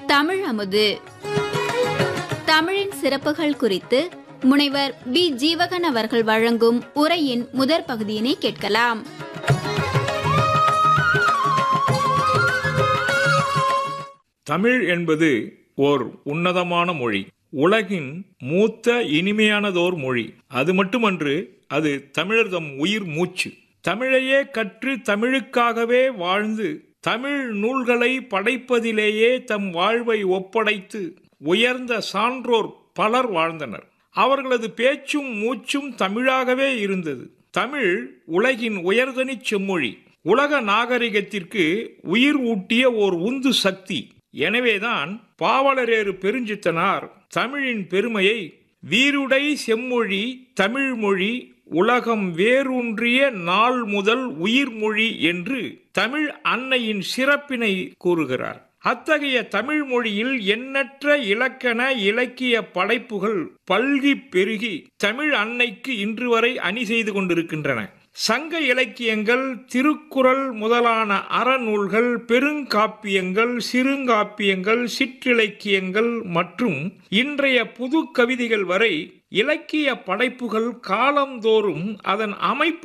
தமிழ் அமுது. தமிழின் சிறப்புகள் குறித்து முனைவர் பி. ஜீவகன் அவர்கள் வழங்கும் உரையின் முதற் பகுதியினை கேட்கலாம். தமிழ் என்பது ஓர் உன்னதமான மொழி, உலகின் மூத்த இனிமையானதோர் மொழி. அது மட்டுமன்று, அது தமிழர் தம் உயிர் மூச்சு. தமிழையே கற்று தமிழுக்காகவே வாழ்ந்து தமிழ் நூல்களை படைப்பதிலேயே தம் வாழ்வை ஒப்படைத்து உயர்ந்த சான்றோர் பலர் வாழ்ந்தனர். அவர்களது பேச்சும் மூச்சும் தமிழாகவே இருந்தது. தமிழ் உலகின் உயர்தனிச் செம்மொழி, உலக நாகரிகத்திற்கு உயிர் ஊட்டிய ஓர் உந்து சக்தி. எனவேதான் பாவலரேறு பெருஞ்சித்தனார் தமிழின் பெருமையை வீருடை செம்மொழி தமிழ் மொழி உலகம் வேரூன்றிய நாள் முதல் உயிர்மொழி என்று தமிழ் அன்னையின் சிறப்பினை கூறுகிறார். அத்தகைய தமிழ் மொழியில் எண்ணற்ற இலக்கண இலக்கிய படைப்புகள் பல்கி பெருகி தமிழ் அன்னைக்கு இன்று வரை அணி செய்து கொண்டிருக்கின்றன. சங்க இலக்கியங்கள், திருக்குறள் முதலான அறநூல்கள், பெருங்காப்பியங்கள், சிறுங்காப்பியங்கள், சிற்றிலக்கியங்கள் மற்றும் இன்றைய புது கவிதைகள் வரை இலக்கிய படைப்புகள் காலந்தோறும் அதன் அமைப்பு